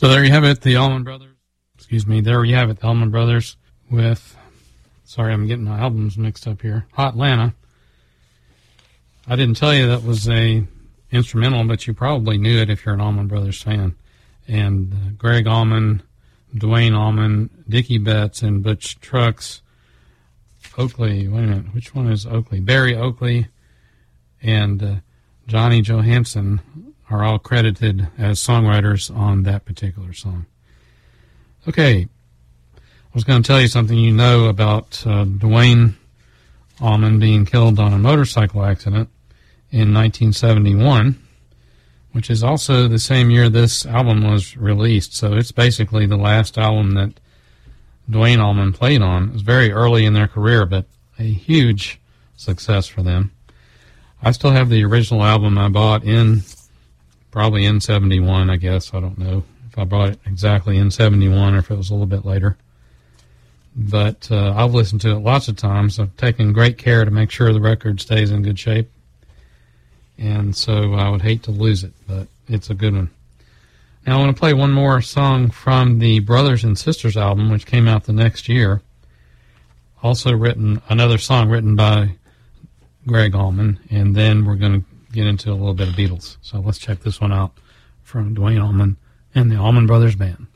So there you have it, the Allman Brothers. Excuse me, there you have it, the Allman Brothers with, sorry, I'm getting my albums mixed up here, Hot Atlanta. I didn't tell you that was a instrumental, but you probably knew it if you're an Allman Brothers fan. And Greg Allman, Duane Allman, Dickie Betts, and Butch Trucks, Oakley, wait a minute, which one is Oakley? Barry Oakley and Johnny Johansson are all credited as songwriters on that particular song. Okay, I was going to tell you something you know about Duane Allman being killed on a motorcycle accident in 1971, which is also the same year this album was released. So it's basically the last album that Duane Allman played on. It was very early in their career, but a huge success for them. I still have the original album I bought probably in 71, I guess. I don't know if I bought it exactly in 71 or if it was a little bit later. But I've listened to it lots of times. I've taken great care to make sure the record stays in good shape. And so I would hate to lose it, but it's a good one. Now I want to play one more song from the Brothers and Sisters album, which came out the next year. Also another song written by Greg Allman, and then we're going to get into a little bit of Beatles. So let's check this one out from Duane Allman and the Allman Brothers Band.